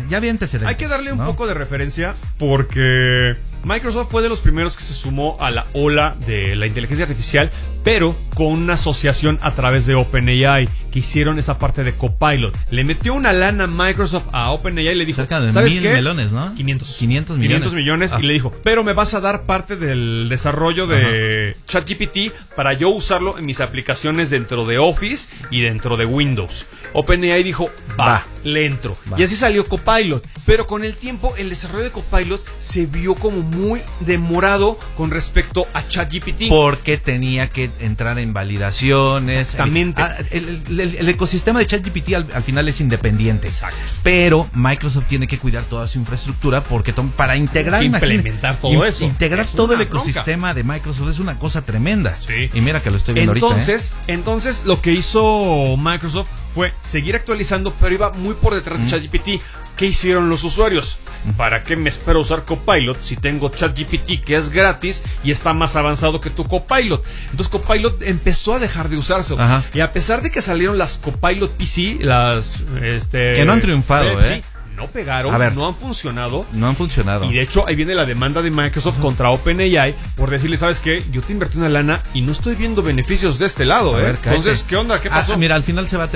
ya vi antecedentes. Hay que darle un poco de referencia porque Microsoft fue de los primeros que se sumó a la ola de la inteligencia artificial, pero con una asociación a través de OpenAI, que hicieron esa parte de Copilot. Le metió una lana Microsoft a OpenAI y le dijo, cerca de ¿sabes 1,000 qué? melones, ¿no? 500 millones. Y le dijo, pero me vas a dar parte del desarrollo de ChatGPT para yo usarlo en mis aplicaciones dentro de Office y dentro de Windows. OpenAI dijo, va, le entro. Y así salió Copilot. Pero con el tiempo, el desarrollo de Copilot se vio como muy demorado con respecto a ChatGPT. Porque tenía que entrar en validaciones. Exactamente. El ecosistema de ChatGPT al final es independiente. Exacto. Pero Microsoft tiene que cuidar toda su infraestructura porque para integrar, implementar todo eso. Integrar todo el ecosistema de Microsoft es una cosa tremenda. Sí. Y mira que lo estoy viendo ahorita. Entonces lo que hizo Microsoft fue seguir actualizando, pero iba muy por detrás de ChatGPT. ¿Qué hicieron los usuarios? ¿Para qué me espero usar Copilot si tengo ChatGPT que es gratis y está más avanzado que tu Copilot? Entonces Copilot empezó a dejar de usarse. Y a pesar de que salieron las Copilot PC, que no han triunfado, sí, no pegaron, no han funcionado. No han funcionado. Y de hecho ahí viene la demanda de Microsoft contra OpenAI por decirle, ¿sabes qué? Yo te invertí una lana y no estoy viendo beneficios de este lado, Entonces, ¿qué onda? ¿Qué pasó? Mira, al final se va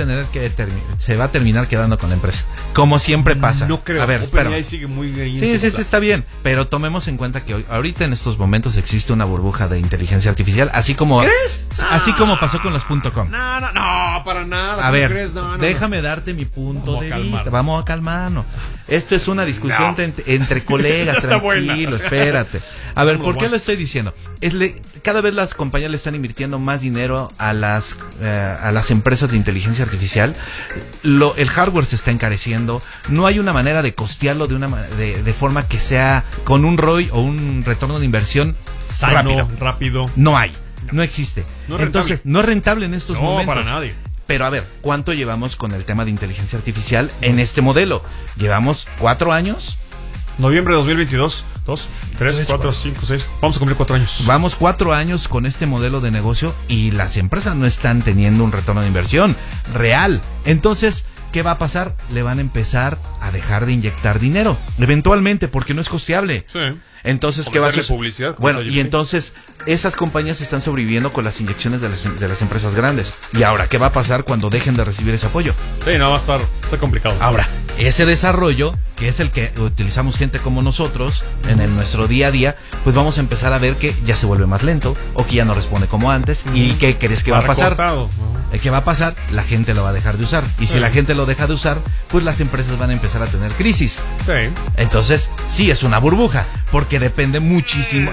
a terminar quedando con la empresa. Como siempre pasa. No creo. A ver, OpenAI sigue muy bien. Sí, está bien. Pero tomemos en cuenta que ahorita en estos momentos existe una burbuja de inteligencia artificial, así como... ¿Crees? Así como pasó con los .com. No, para nada. A ver, ¿crees? No, déjame darte mi punto de vista. Vamos a calmarnos. Esto es una discusión entre colegas, tranquilo, espérate. A ver, ¿por qué lo estoy diciendo? Cada vez las compañías le están invirtiendo más dinero a las empresas de inteligencia artificial. El hardware se está encareciendo. No hay una manera de costearlo de forma que sea con un ROI o un retorno de inversión rápido. No hay, no existe. Entonces, no es rentable en estos momentos. No, para nadie. Pero a ver, ¿cuánto llevamos con el tema de inteligencia artificial en este modelo? ¿Llevamos 4 años? Noviembre de 2022, 2, 3, 4, 5, 6. Vamos a cumplir 4 años. Vamos 4 años con este modelo de negocio y las empresas no están teniendo un retorno de inversión real. Entonces, ¿qué va a pasar? Le van a empezar a dejar de inyectar dinero, eventualmente, porque no es costeable. Sí. Entonces, ¿qué va a hacer? Publicidad, bueno, y entonces esas compañías están sobreviviendo con las inyecciones de las empresas grandes. Y ahora, ¿qué va a pasar cuando dejen de recibir ese apoyo? Sí, no, va a estar complicado. Ahora, ese desarrollo, que es el que utilizamos gente como nosotros en nuestro día a día, pues vamos a empezar a ver que ya se vuelve más lento o que ya no responde como antes. ¿Y qué crees que va a pasar? ¿Qué va a pasar? La gente lo va a dejar de usar. Y si la gente lo deja de usar, pues las empresas van a empezar a tener crisis. Sí. Entonces, sí es una burbuja, porque depende muchísimo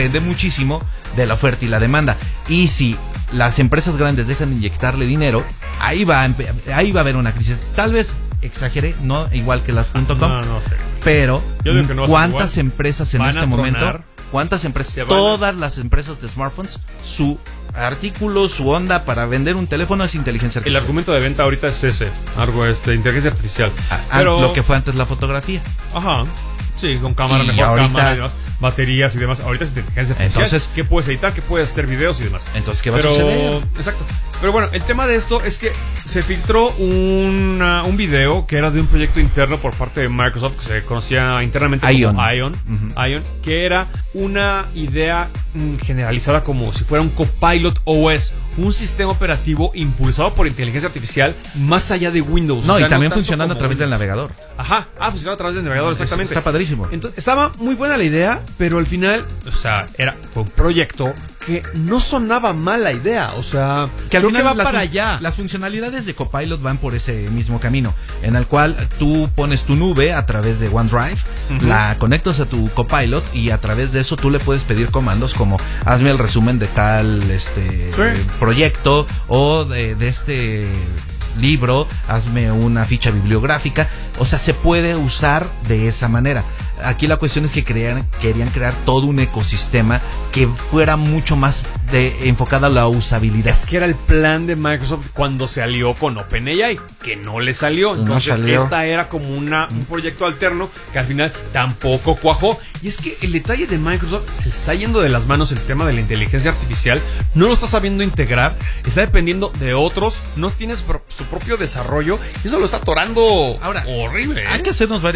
de la oferta y la demanda. Y si las empresas grandes dejan de inyectarle dinero, ahí va a haber una crisis. Tal vez exageré, no igual que las .com, no sé. Pero yo digo que no ¿cuántas empresas en este momento? ¿Cuántas empresas? Todas las empresas de smartphones, su artículo, su onda para vender un teléfono es inteligencia artificial. El argumento de venta ahorita es ese, inteligencia artificial. Pero lo que fue antes la fotografía. Ajá. Sí, con cámara, mejor cámara y demás, baterías y demás. Ahorita es inteligencia artificial. Entonces, ¿qué puedes editar? ¿Qué puedes hacer videos y demás? Entonces, ¿qué va a suceder? Exacto. Pero bueno, el tema de esto es que se filtró un video que era de un proyecto interno por parte de Microsoft que se conocía internamente como Ion, que era una idea generalizada como si fuera un Copilot OS, un sistema operativo impulsado por inteligencia artificial más allá de Windows. No, y también funcionando a través del navegador. Ajá, funcionando a través del navegador, exactamente. Está padrísimo. Entonces, estaba muy buena la idea, pero al final, fue un proyecto que no sonaba mal la idea, que al final va para allá. Las funcionalidades de Copilot van por ese mismo camino, en el cual tú pones tu nube a través de OneDrive, la conectas a tu Copilot y a través de eso tú le puedes pedir comandos como hazme el resumen de tal proyecto o de este libro, hazme una ficha bibliográfica. Se puede usar de esa manera. Aquí la cuestión es que querían crear todo un ecosistema que fuera mucho más enfocado a la usabilidad. Es que era el plan de Microsoft cuando se alió con OpenAI, que no le salió. Entonces esta era como un proyecto alterno que al final tampoco cuajó. Y es que el detalle de Microsoft se le está yendo de las manos el tema de la inteligencia artificial. No lo está sabiendo integrar, está dependiendo de otros, no tiene su propio desarrollo y eso lo está atorando horrible. Hay que hacernos varias